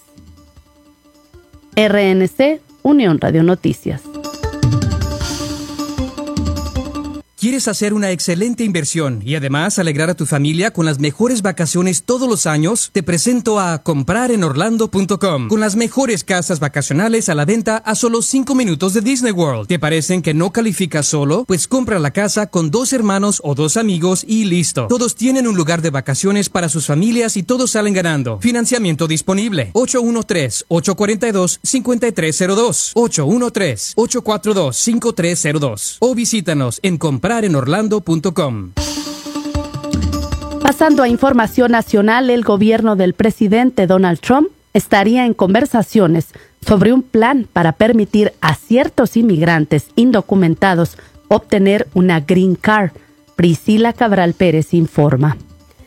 R N C, Unión Radio Noticias. ¿Quieres hacer una excelente inversión y además alegrar a tu familia con las mejores vacaciones todos los años? Te presento a comprar en orlando punto com, con las mejores casas vacacionales a la venta a solo cinco minutos de Disney World. ¿Te parecen que no calificas solo? Pues compra la casa con dos hermanos o dos amigos y listo. Todos tienen un lugar de vacaciones para sus familias y todos salen ganando. Financiamiento disponible. ocho uno tres, ocho cuatro dos, cinco tres cero dos. ocho uno tres, ocho cuatro dos, cinco tres cero dos. O visítanos en comprar en orlando punto com. Pasando a información nacional, el gobierno del presidente Donald Trump estaría en conversaciones sobre un plan para permitir a ciertos inmigrantes indocumentados obtener una green card. Priscila Cabral Pérez informa.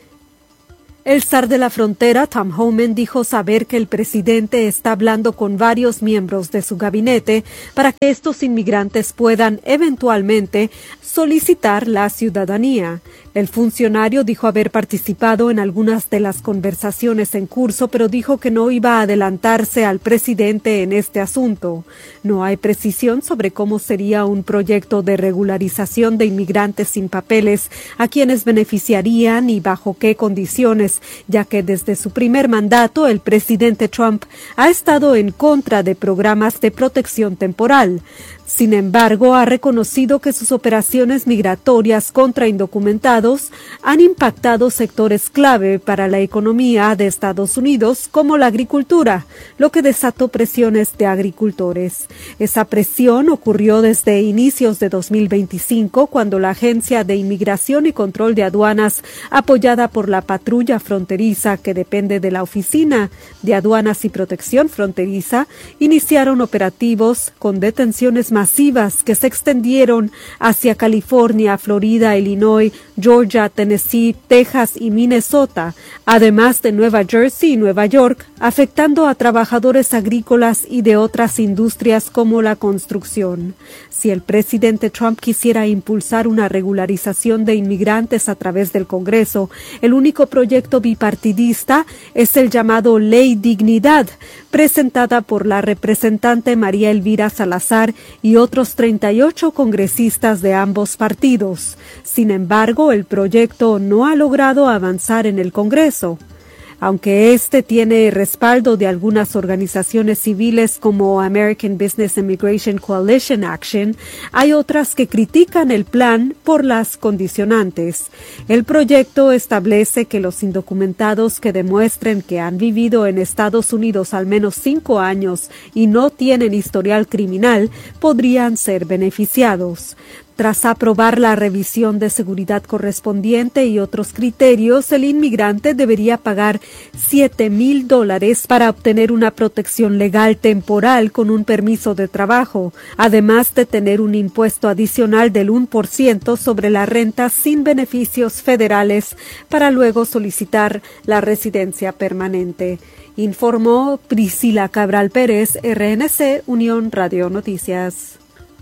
El zar de la frontera, Tom Homan, dijo saber que el presidente está hablando con varios miembros de su gabinete para que estos inmigrantes puedan eventualmente solicitar la ciudadanía. El funcionario dijo haber participado en algunas de las conversaciones en curso, pero dijo que no iba a adelantarse al presidente en este asunto. No hay precisión sobre cómo sería un proyecto de regularización de inmigrantes sin papeles, a quienes beneficiarían y bajo qué condiciones, ya que desde su primer mandato el presidente Trump ha estado en contra de programas de protección temporal. Sin embargo, ha reconocido que sus operaciones migratorias contra indocumentados han impactado sectores clave para la economía de Estados Unidos, como la agricultura, lo que desató presiones de agricultores. Esa presión ocurrió desde inicios de dos mil veinticinco, cuando la Agencia de Inmigración y Control de Aduanas, apoyada por la Patrulla Fronteriza, que depende de la Oficina de Aduanas y Protección Fronteriza, iniciaron operativos con detenciones masivas que se extendieron hacia California, Florida, Illinois, Georgia, Tennessee, Texas y Minnesota, además de Nueva Jersey y Nueva York, afectando a trabajadores agrícolas y de otras industrias como la construcción. Si el presidente Trump quisiera impulsar una regularización de inmigrantes a través del Congreso, el único proyecto bipartidista es el llamado Ley Dignidad, presentada por la representante María Elvira Salazar y otros treinta y ocho congresistas de ambos partidos. Sin embargo, el proyecto no ha logrado avanzar en el Congreso. Aunque este tiene respaldo de algunas organizaciones civiles como American Business Immigration Coalition Action, hay otras que critican el plan por las condicionantes. El proyecto establece que los indocumentados que demuestren que han vivido en Estados Unidos al menos cinco años y no tienen historial criminal podrían ser beneficiados. Tras aprobar la revisión de seguridad correspondiente y otros criterios, el inmigrante debería pagar siete mil dólares para obtener una protección legal temporal con un permiso de trabajo, además de tener un impuesto adicional del uno por ciento sobre la renta sin beneficios federales para luego solicitar la residencia permanente. Informó Priscila Cabral Pérez, R N C, Unión Radio Noticias.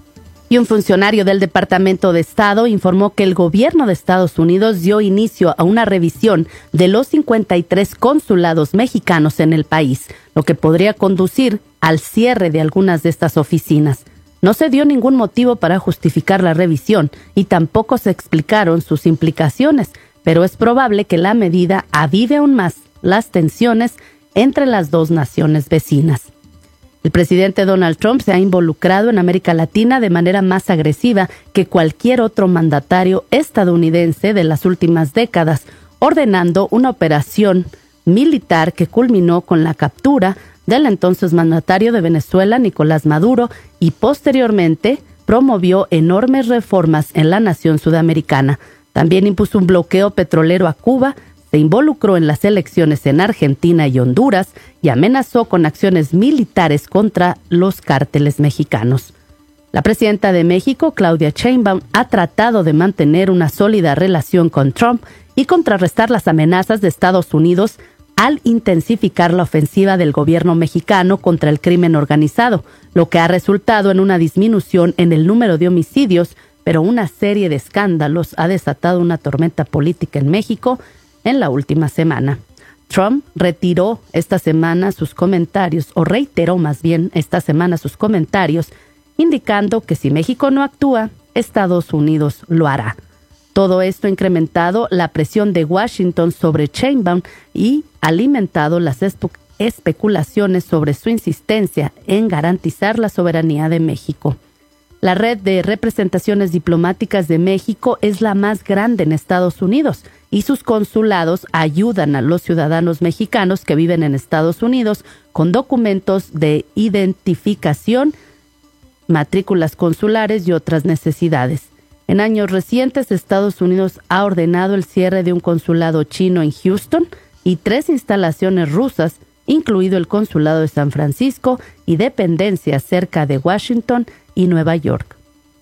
Y un funcionario del Departamento de Estado informó que el gobierno de Estados Unidos dio inicio a una revisión de los cincuenta y tres consulados mexicanos en el país, lo que podría conducir al cierre de algunas de estas oficinas. No se dio ningún motivo para justificar la revisión y tampoco se explicaron sus implicaciones, pero es probable que la medida avive aún más las tensiones entre las dos naciones vecinas. El presidente Donald Trump se ha involucrado en América Latina de manera más agresiva que cualquier otro mandatario estadounidense de las últimas décadas, ordenando una operación militar que culminó con la captura del entonces mandatario de Venezuela, Nicolás Maduro, y posteriormente promovió enormes reformas en la nación sudamericana. También impuso un bloqueo petrolero a Cuba, se involucró en las elecciones en Argentina y Honduras y amenazó con acciones militares contra los cárteles mexicanos. La presidenta de México, Claudia Sheinbaum, ha tratado de mantener una sólida relación con Trump y contrarrestar las amenazas de Estados Unidos al intensificar la ofensiva del gobierno mexicano contra el crimen organizado, lo que ha resultado en una disminución en el número de homicidios, pero una serie de escándalos ha desatado una tormenta política en México en la última semana. Trump retiró esta semana sus comentarios, o reiteró más bien esta semana sus comentarios, indicando que si México no actúa, Estados Unidos lo hará. Todo esto ha incrementado la presión de Washington sobre Sheinbaum y alimentado las espe- especulaciones sobre su insistencia en garantizar la soberanía de México. La red de representaciones diplomáticas de México es la más grande en Estados Unidos y sus consulados ayudan a los ciudadanos mexicanos que viven en Estados Unidos con documentos de identificación, matrículas consulares y otras necesidades. En años recientes, Estados Unidos ha ordenado el cierre de un consulado chino en Houston y tres instalaciones rusas, incluido el consulado de San Francisco y dependencias cerca de Washington y Nueva York.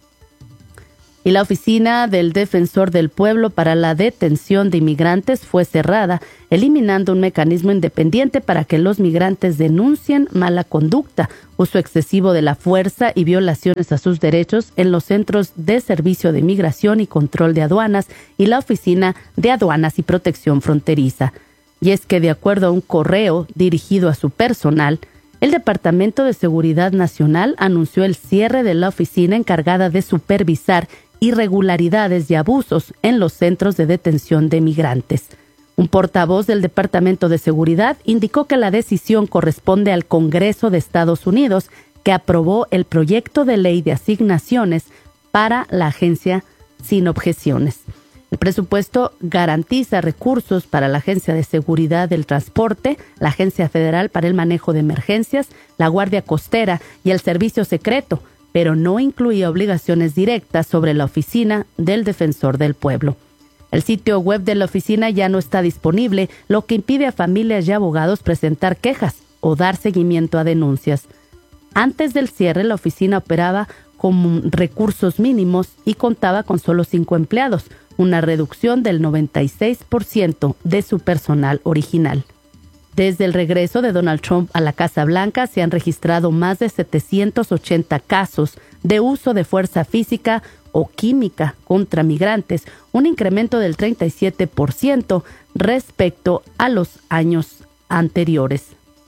Y la oficina del Defensor del Pueblo para la Detención de Inmigrantes fue cerrada, eliminando un mecanismo independiente para que los migrantes denuncien mala conducta, uso excesivo de la fuerza y violaciones a sus derechos en los Centros de Servicio de Migración y Control de Aduanas y la Oficina de Aduanas y Protección Fronteriza. Y es que, de acuerdo a un correo dirigido a su personal, el Departamento de Seguridad Nacional anunció el cierre de la oficina encargada de supervisar irregularidades y abusos en los centros de detención de migrantes. Un portavoz del Departamento de Seguridad indicó que la decisión corresponde al Congreso de Estados Unidos, que aprobó el proyecto de ley de asignaciones para la agencia sin objeciones. El presupuesto garantiza recursos para la Agencia de Seguridad del Transporte, la Agencia Federal para el Manejo de Emergencias, la Guardia Costera y el Servicio Secreto, pero no incluía obligaciones directas sobre la Oficina del Defensor del Pueblo. El sitio web de la oficina ya no está disponible, lo que impide a familias y abogados presentar quejas o dar seguimiento a denuncias. Antes del cierre, la oficina operaba con recursos mínimos y contaba con solo cinco empleados, una reducción del noventa y seis por ciento de su personal original. Desde el regreso de Donald Trump a la Casa Blanca se han registrado más de setecientos ochenta casos de uso de fuerza física o química contra migrantes, un incremento del treinta y siete por ciento respecto a los años anteriores.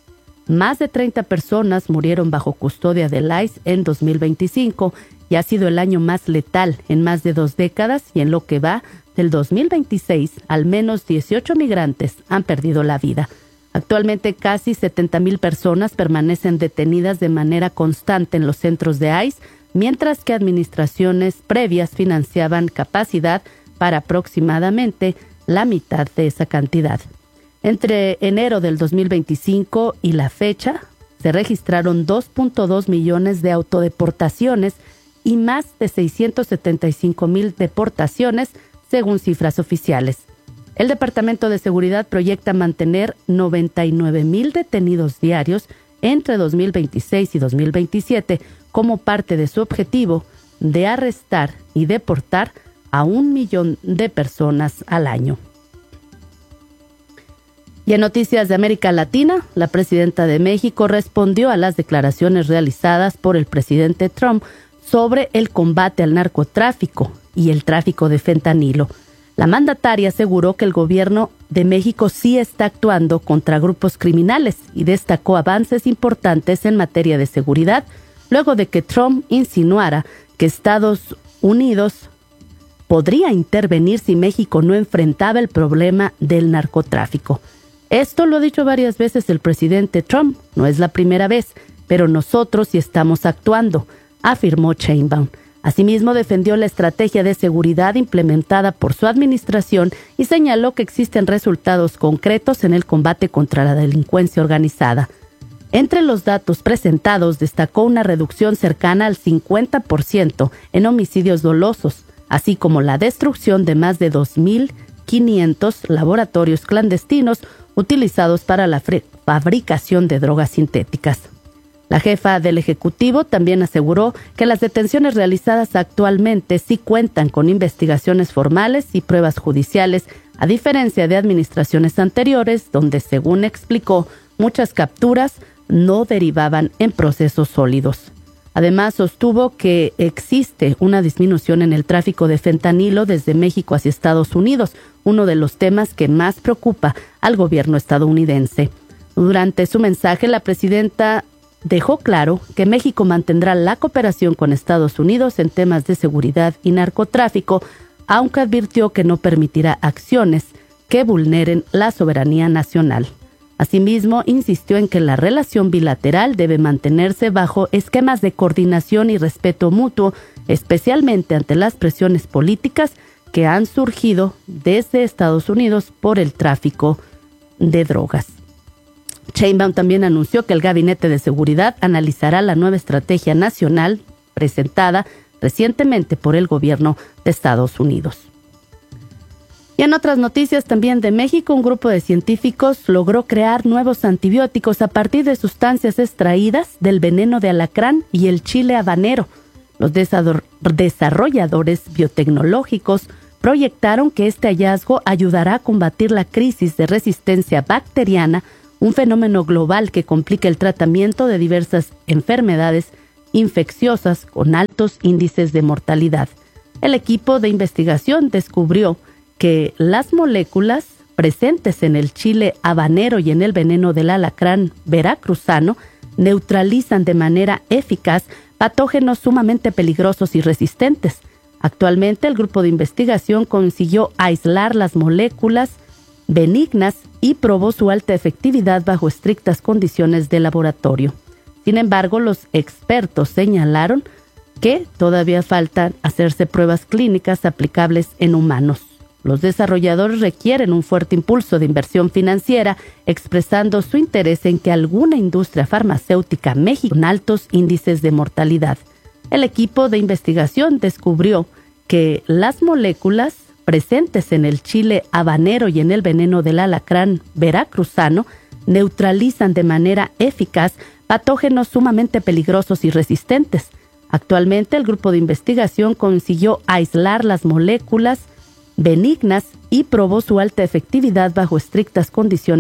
Más de treinta personas murieron bajo custodia del I C E en dos mil veinticinco y ha sido el año más letal en más de dos décadas, y en lo que va del dos mil veintiséis, al menos dieciocho migrantes han perdido la vida. Actualmente casi setenta mil personas permanecen detenidas de manera constante en los centros de I C E, mientras que administraciones previas financiaban capacidad para aproximadamente la mitad de esa cantidad. Entre enero del dos mil veinticinco y la fecha, se registraron dos punto dos millones de autodeportaciones y más de seiscientos setenta y cinco mil deportaciones, según cifras oficiales. El Departamento de Seguridad proyecta mantener noventa y nueve mil detenidos diarios entre dos mil veintiséis y dos mil veintisiete como parte de su objetivo de arrestar y deportar a un millón de personas al año. Y en noticias de América Latina, la presidenta de México respondió a las declaraciones realizadas por el presidente Trump sobre el combate al narcotráfico y el tráfico de fentanilo. La mandataria aseguró que el gobierno de México sí está actuando contra grupos criminales y destacó avances importantes en materia de seguridad, luego de que Trump insinuara que Estados Unidos podría intervenir si México no enfrentaba el problema del narcotráfico. Esto lo ha dicho varias veces el presidente Trump, no es la primera vez, pero nosotros sí estamos actuando, afirmó Sheinbaum. Asimismo, defendió la estrategia de seguridad implementada por su administración y señaló que existen resultados concretos en el combate contra la delincuencia organizada. Entre los datos presentados destacó una reducción cercana al cincuenta por ciento en homicidios dolosos, así como la destrucción de más de dos mil quinientos laboratorios clandestinos utilizados para la fabricación de drogas sintéticas. La jefa del Ejecutivo también aseguró que las detenciones realizadas actualmente sí cuentan con investigaciones formales y pruebas judiciales, a diferencia de administraciones anteriores, donde, según explicó, muchas capturas no derivaban en procesos sólidos. Además, sostuvo que existe una disminución en el tráfico de fentanilo desde México hacia Estados Unidos, uno de los temas que más preocupa al gobierno estadounidense. Durante su mensaje, la presidenta dejó claro que México mantendrá la cooperación con Estados Unidos en temas de seguridad y narcotráfico, aunque advirtió que no permitirá acciones que vulneren la soberanía nacional. Asimismo, insistió en que la relación bilateral debe mantenerse bajo esquemas de coordinación y respeto mutuo, especialmente ante las presiones políticas que han surgido desde Estados Unidos por el tráfico de drogas. Sheinbaum también anunció que el Gabinete de Seguridad analizará la nueva estrategia nacional presentada recientemente por el gobierno de Estados Unidos. Y en otras noticias también de México, un grupo de científicos logró crear nuevos antibióticos a partir de sustancias extraídas del veneno de alacrán y el chile habanero. Los desarrolladores biotecnológicos proyectaron que este hallazgo ayudará a combatir la crisis de resistencia bacteriana, un fenómeno global que complica el tratamiento de diversas enfermedades infecciosas con altos índices de mortalidad. El equipo de investigación descubrió que las moléculas presentes en el chile habanero y en el veneno del alacrán veracruzano neutralizan de manera eficaz patógenos sumamente peligrosos y resistentes. Actualmente, el grupo de investigación consiguió aislar las moléculas benignas y probó su alta efectividad bajo estrictas condiciones de laboratorio. Sin embargo, los expertos señalaron que todavía faltan hacerse pruebas clínicas aplicables en humanos. Los desarrolladores requieren un fuerte impulso de inversión financiera, expresando su interés en que alguna industria farmacéutica mexicana con altos índices de mortalidad. El equipo de investigación descubrió que las moléculas presentes en el chile habanero y en el veneno del alacrán veracruzano neutralizan de manera eficaz patógenos sumamente peligrosos y resistentes. Actualmente, el grupo de investigación consiguió aislar las moléculas benignas y probó su alta efectividad bajo estrictas condiciones